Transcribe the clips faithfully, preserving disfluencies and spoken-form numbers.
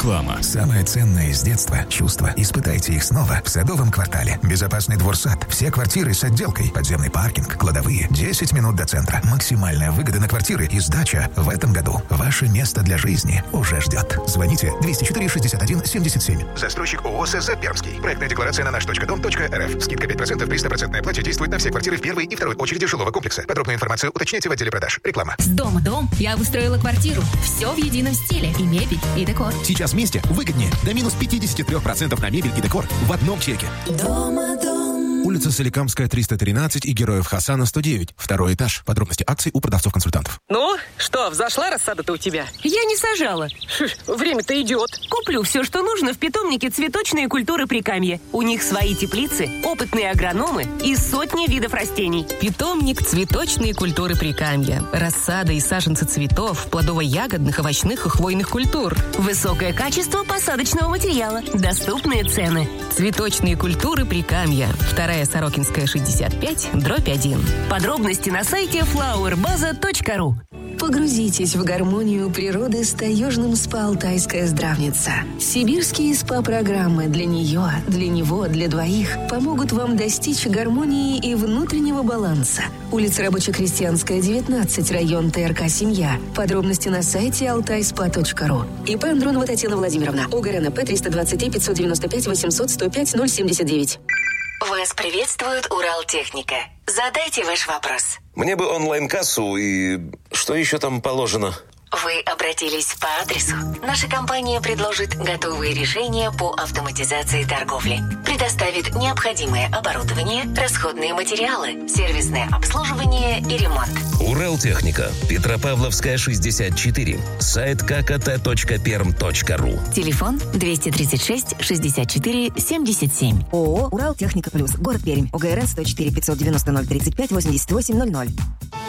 Реклама. Самое ценное из детства – чувства. Испытайте их снова в Садовом квартале. Безопасный двор-сад. Все квартиры с отделкой. Подземный паркинг, кладовые. десять минут до центра. Максимальная выгода на квартиры и сдача в этом году. Ваше место для жизни уже ждет. Звоните двести четыре шестьдесят один семьдесят семь. Застройщик ООО СЗ Пермский. Проектная декларация на наш точка дом точка эр эф. Скидка пять процентов при стопроцентной оплате действует на все квартиры в первой и второй очереди жилого комплекса. Подробную информацию уточняйте в отделе продаж. Реклама. С дома дом я обустроила квартиру. Все в едином стиле. И мебель, и декор. Сейчас вместе выгоднее. До минус пятьдесят три процента на мебель и декор в одном чеке. Дома дом. Улица Соликамская, триста тринадцать и Героев Хасана, сто девять. Второй этаж. Подробности акций у продавцов-консультантов. Ну, что, взошла рассада-то у тебя? Я не сажала. Шиш, время-то идет. Куплю все, что нужно в питомнике «Цветочные культуры Прикамья». У них свои теплицы, опытные агрономы и сотни видов растений. Питомник «Цветочные культуры Прикамья». Рассада и саженцы цветов, плодово-ягодных, овощных и хвойных культур. Высокое качество посадочного материала. Доступные цены. «Цветочные культуры Прикамья». Вторая Сорокинская, шестьдесят пять, дробь один. Подробности на сайте флауэр база точка ру. Погрузитесь в гармонию природы с таежным СПА «Алтайская здравница». Сибирские СПА-программы для нее, для него, для двоих помогут вам достичь гармонии и внутреннего баланса. Улица Рабоче-Крестьянская, девятнадцать, район ТРК «Семья». Подробности на сайте алтай спа точка ру. ИП Андронова Татьяна Владимировна. ОГРНП триста двадцать три пятьсот девяносто пять восемьсот сто пять ноль семьдесят девять. Вас приветствует Уралтехника. Задайте ваш вопрос. Мне бы онлайн-кассу и... Что еще там положено? Вы обратились по адресу. Наша компания предложит готовые решения по автоматизации торговли. Предоставит необходимое оборудование, расходные материалы, сервисное обслуживание и ремонт. Уралтехника. Петропавловская, шестьдесят четыре. Сайт ка ка тэ точка перм точка ру. Телефон двести тридцать шесть шестьдесят четыре семьдесят семь. ООО «Уралтехника Плюс». Город Пермь. ОГРН сто четыре пятьсот девяносто ноль тридцать пять восемьдесят восемь ноль ноль.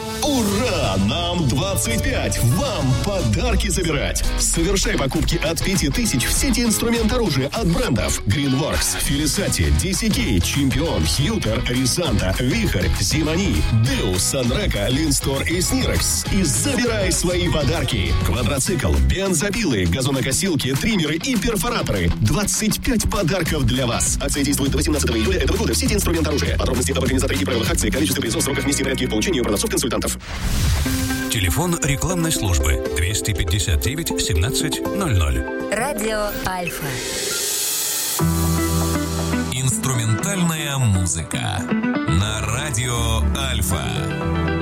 Ура! Нам двадцать пять! Вам подарки забирать! Совершай покупки от пяти тысяч в сети «Инструмент оружия» от брендов Greenworks, Филисати, ди си кей, Чемпион, Хьютер, Рисанта, Вихрь, Зимани, Деус, Санрека, Линстор и Снирекс. И забирай свои подарки! Квадроцикл, бензопилы, газонокосилки, триммеры и перфораторы. двадцать пять подарков для вас! Акция действует до восемнадцатого июля этого года в сети «Инструмент оружия». Подробности об организаторе и правилах акции, количестве призов, сроках, месте и порядке их получения у продавцов-консультантов. Телефон рекламной службы двести пятьдесят девять семнадцать ноль ноль. Радио Альфа. Инструментальная музыка на радио Альфа.